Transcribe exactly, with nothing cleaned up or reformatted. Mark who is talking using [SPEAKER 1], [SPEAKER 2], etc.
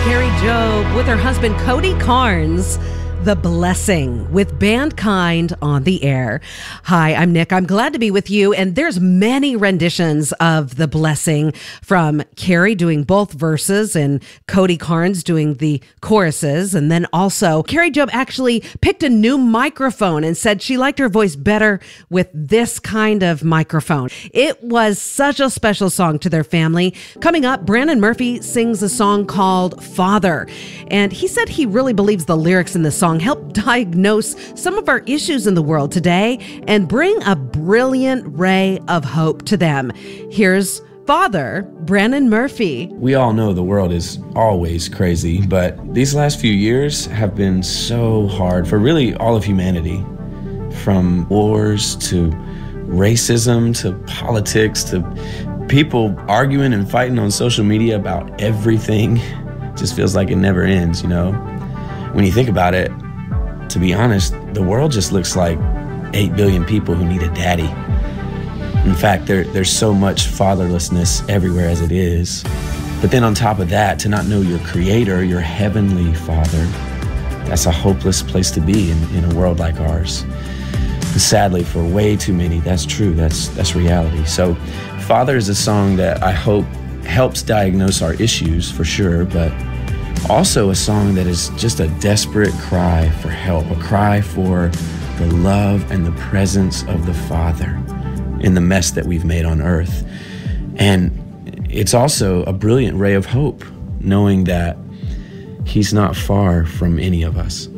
[SPEAKER 1] Carrie Job with her husband Cody Carnes. The Blessing with Bandkind on the air. Hi, I'm Nick. I'm glad to be with you. And there's many renditions of The Blessing, from Carrie doing both verses and Cody Carnes doing the choruses. And then also Carrie Job actually picked a new microphone and said she liked her voice better with this kind of microphone. It was such a special song to their family. Coming up, Brandon Murphy sings a song called Father. And he said he really believes the lyrics in the song help diagnose some of our issues in the world today and bring a brilliant ray of hope to them. Here's Father, Brandon Murphy.
[SPEAKER 2] We all know the world is always crazy, but these last few years have been so hard for really all of humanity. From wars to racism to politics to people arguing and fighting on social media about everything. It just feels like it never ends, you know? When you think about it, to be honest, the world just looks like eight billion people who need a daddy. In fact, there, there's so much fatherlessness everywhere as it is. But then on top of that, to not know your creator, your heavenly father, that's a hopeless place to be in, in a world like ours. And sadly, for way too many, that's true, that's, that's reality. So Father is a song that I hope helps diagnose our issues for sure, but also a song that is just a desperate cry for help, a cry for the love and the presence of the Father in the mess that we've made on earth. And it's also a brilliant ray of hope, knowing that He's not far from any of us.